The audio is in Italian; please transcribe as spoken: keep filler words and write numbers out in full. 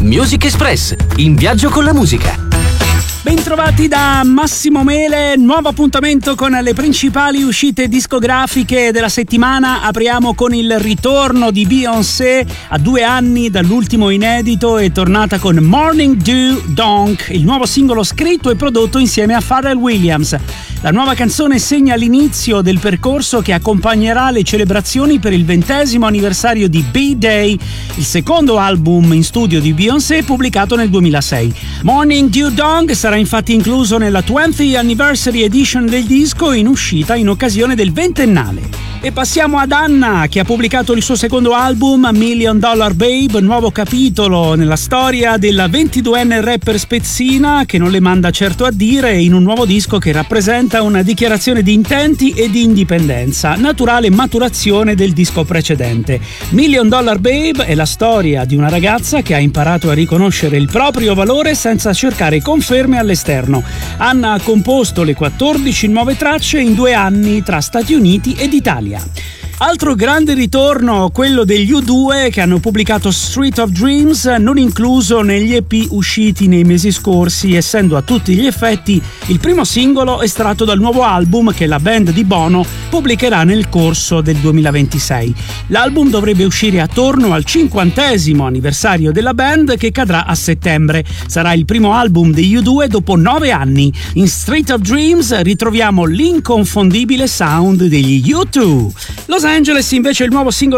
Music Express, in viaggio con la musica. Bentrovati da Massimo Mele, nuovo appuntamento con le principali uscite discografiche della settimana. Apriamo con il ritorno di Beyoncé. A due anni dall'ultimo inedito è tornata con Morning Dew Donk, il nuovo singolo scritto e prodotto insieme a Pharrell Williams. La nuova canzone segna l'inizio del percorso che accompagnerà le celebrazioni per il ventesimo anniversario di B-Day, il secondo album in studio di Beyoncé pubblicato nel duemilasei. Morning Dew Donk sarà infatti incluso nella twentieth Anniversary Edition del disco in uscita in occasione del ventennale. E passiamo ad Anna, che ha pubblicato il suo secondo album, Million Dollar Babe, nuovo capitolo nella storia della ventiduenne rapper spezzina, che non le manda certo a dire, in un nuovo disco che rappresenta una dichiarazione di intenti e di indipendenza, naturale maturazione del disco precedente. Million Dollar Babe è la storia di una ragazza che ha imparato a riconoscere il proprio valore senza cercare conferme all'esterno. Anna ha composto le quattordici nuove tracce in due anni tra Stati Uniti ed Italia. Altro grande ritorno, quello degli U due, che hanno pubblicato Street of Dreams, non incluso negli E P usciti nei mesi scorsi, essendo a tutti gli effetti il primo singolo estratto dal nuovo album che la band di Bono pubblicherà nel corso del duemilaventisei. L'album dovrebbe uscire attorno al cinquantesimo anniversario della band, che cadrà a settembre. Sarà il primo album degli U due dopo nove anni. In Street of Dreams ritroviamo l'inconfondibile sound degli U due. Los Angeles invece il nuovo singolo